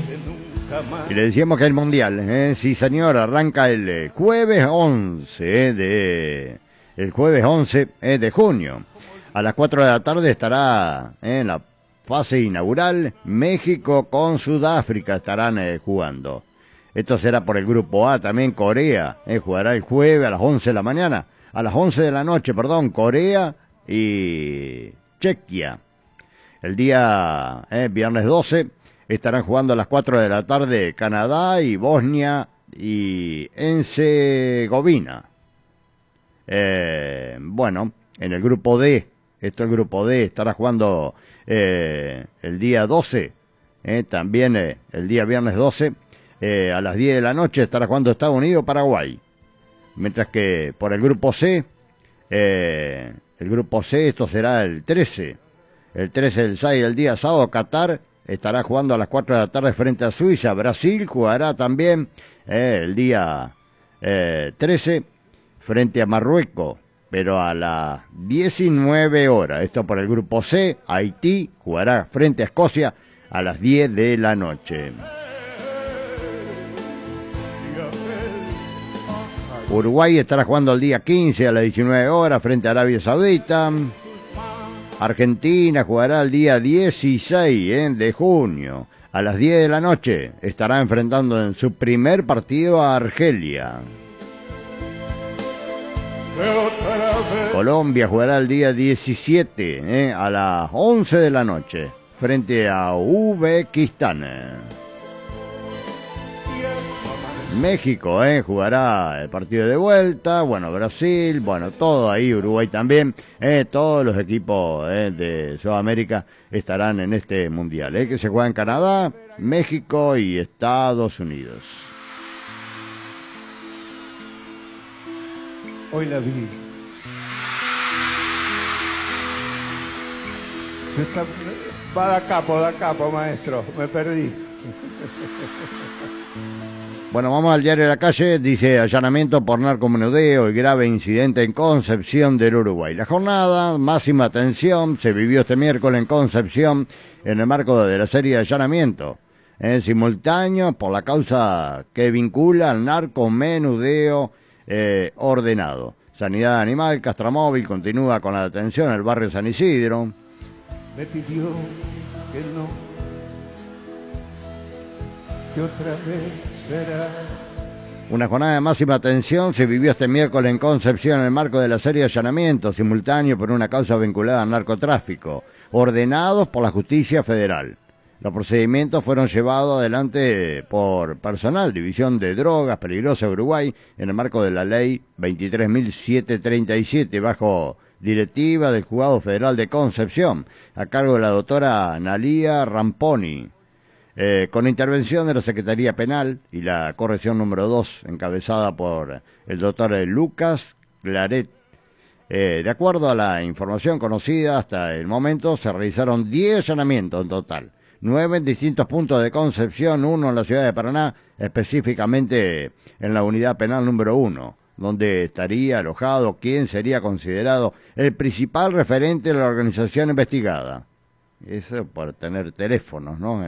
Y le decíamos que el Mundial, sí señor, arranca el jueves 11 el jueves 11 de junio. A las 4 de la tarde estará en la fase inaugural. México con Sudáfrica estarán jugando. Esto será por el grupo A. También Corea jugará el jueves a las 11 de la mañana. A las 11 de la noche, perdón, Corea y Chequia. El día viernes 12 estarán jugando a las 4 de la tarde Canadá y Bosnia y Herzegovina. Bueno, en el grupo D, esto es el grupo D, estará jugando el día 12, también el día viernes 12, a las 10 de la noche estará jugando Estados Unidos-Paraguay. Mientras que por el grupo C, esto será el 13 del 6, el día sábado, Qatar estará jugando a las 4 de la tarde frente a Suiza. Brasil jugará también el día 13 frente a Marruecos, pero a las 19 horas. Esto por el grupo C. Haití jugará frente a Escocia a las 10 de la noche. Uruguay estará jugando el día 15 a las 19 horas frente a Arabia Saudita. Argentina jugará el día 16 de junio. A las 10 de la noche estará enfrentando en su primer partido a Argelia. Colombia jugará el día 17 a las 11 de la noche frente a Uzbekistán. México jugará el partido de vuelta. Bueno, Brasil, bueno, todo ahí, Uruguay también. Todos los equipos de Sudamérica estarán en este mundial, que se juega en Canadá, México y Estados Unidos. Hoy la vi. Va da capo, maestro. Me perdí. Bueno, vamos al diario de la calle. Dice: allanamiento por narcomenudeo y grave incidente en Concepción del Uruguay. La jornada, máxima tensión, se vivió este miércoles en Concepción en el marco de la serie de allanamientos en simultáneo por la causa que vincula al narcomenudeo ordenado. Sanidad Animal, Castramóvil continúa con la detención en el barrio San Isidro. Me pidió que no, que otra vez será. Una jornada de máxima tensión se vivió este miércoles en Concepción en el marco de la serie de allanamientos simultáneos por una causa vinculada al narcotráfico, ordenados por la Justicia Federal. Los procedimientos fueron llevados adelante por personal, División de Drogas Peligrosas de Uruguay, en el marco de la Ley 23.737, bajo directiva del Juzgado Federal de Concepción, a cargo de la doctora Analía Ramponi, con intervención de la Secretaría Penal y la Corrección número 2, encabezada por el doctor Lucas Claret. De acuerdo a la información conocida hasta el momento, se realizaron 10 allanamientos en total. 9 en distintos puntos de Concepción, 1 en la ciudad de Paraná, específicamente en la unidad penal número 1, donde estaría alojado quien sería considerado el principal referente de la organización investigada. Eso por tener teléfonos, ¿no?